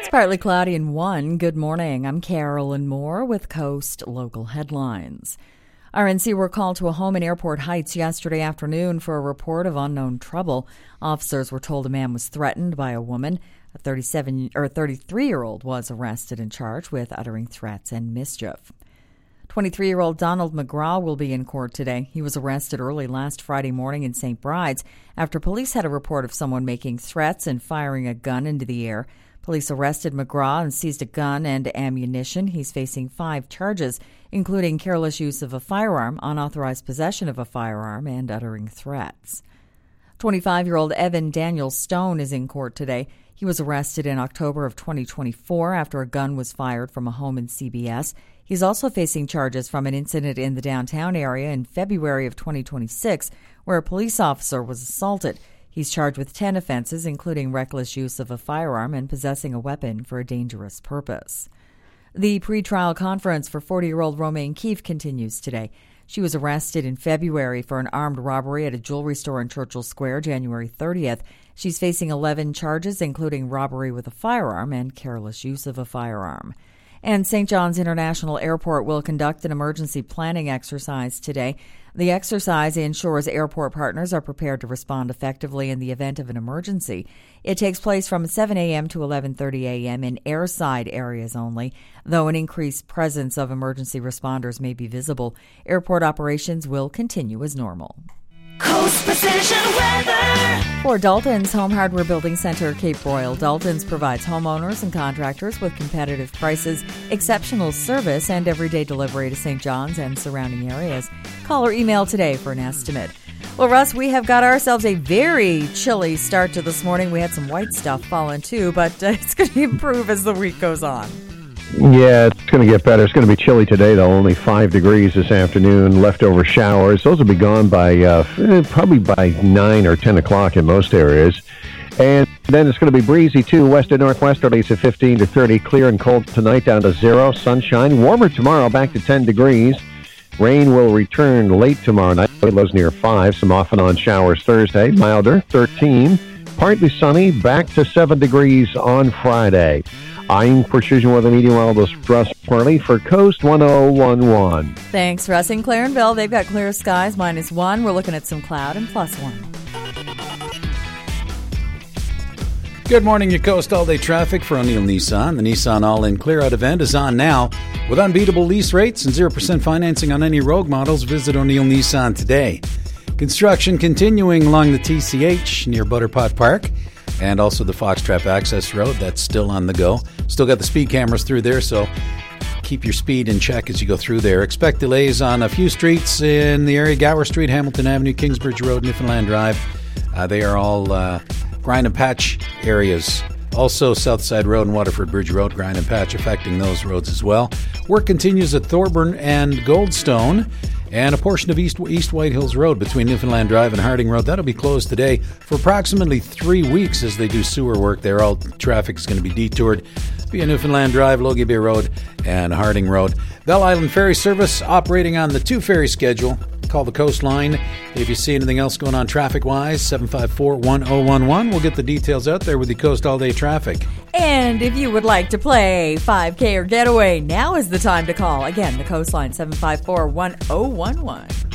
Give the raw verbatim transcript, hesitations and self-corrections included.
Partly cloudy in one. Good morning. I'm Carolyn Moore with Coast Local Headlines. R N C were called to a home in Airport Heights yesterday afternoon for a report of unknown trouble. Officers were told a man was threatened by a woman. A thirty-seven or thirty-three-year-old was arrested and charged with uttering threats and mischief. twenty-three-year-old Donald McGraw will be in court today. He was arrested early last Friday morning in Saint Bride's after police had a report of someone making threats and firing a gun into the air. Police arrested McGraw and seized a gun and ammunition. He's facing five charges, including careless use of a firearm, unauthorized possession of a firearm, and uttering threats. twenty-five-year-old Evan Daniel Stone is in court today. He was arrested in October of twenty twenty-four after a gun was fired from a home in C B S. He's also facing charges from an incident in the downtown area in February of twenty twenty-six where a police officer was assaulted. He's charged with ten offenses, including reckless use of a firearm and possessing a weapon for a dangerous purpose. The pretrial conference for forty-year-old Romaine Keefe continues today. She was arrested in February for an armed robbery at a jewelry store in Churchill Square, January thirtieth. She's facing eleven charges, including robbery with a firearm and careless use of a firearm. And Saint John's International Airport will conduct an emergency planning exercise today. The exercise ensures airport partners are prepared to respond effectively in the event of an emergency. It takes place from seven a.m. to eleven thirty a.m. in airside areas only, though an increased presence of emergency responders may be visible. Airport operations will continue as normal. Coast Precision Weather. For Dalton's Home Hardware Building Center, Cape Royal, Dalton's provides homeowners and contractors with competitive prices, exceptional service, and everyday delivery to Saint John's and surrounding areas. Call or email today for an estimate. Well, Russ, we have got ourselves a very chilly start to this morning. We had some white stuff falling too, but uh, it's going to improve as the week goes on. Yeah, it's going to get better. It's going to be chilly today, though. Only five degrees this afternoon. Leftover showers. Those will be gone by uh, probably by nine or ten o'clock in most areas. And then it's going to be breezy, too. West and northwesterlies at fifteen to thirty. Clear and cold tonight down to zero. Sunshine. Warmer tomorrow, back to ten degrees. Rain will return late tomorrow night. Lows near five. Some off and on showers Thursday. Milder, thirteen. Partly sunny. Back to seven degrees on Friday. I'm Precision Weather Meteorologist Russ Parley for Coast one oh one one. Thanks, Russ. In Clarenville, they've got clear skies, minus one. We're looking at some cloud and plus one. Good morning, your Coast All-Day traffic for O'Neill Nissan. The Nissan All-In Clear-Out event is on now. With unbeatable lease rates and zero percent financing on any Rogue models, visit O'Neill Nissan today. Construction continuing along the T C H near Butterpot Park. And also the Foxtrap Access Road, that's still on the go. Still got the speed cameras through there, so keep your speed in check as you go through there. Expect delays on a few streets in the area: Gower Street, Hamilton Avenue, Kingsbridge Road, Newfoundland Drive. Uh, they are all uh, grind and patch areas. Also, Southside Road and Waterford Bridge Road, grind and patch affecting those roads as well. Work continues at Thorburn and Goldstone. And a portion of East East White Hills Road between Newfoundland Drive and Harding Road, that'll be closed today for approximately three weeks as they do sewer work there. All traffic is going to be detoured via Newfoundland Drive, Logie Bay Road, and Harding Road. Bell Island Ferry Service operating on the two-ferry schedule. Call the Coastline if you see anything else going on traffic-wise, seven five four, one oh one one. We'll get the details out there with the Coast All-Day traffic. And if you would like to play five K or Getaway, now is the time to call. Again, the Coastline, seven five four, one oh one one.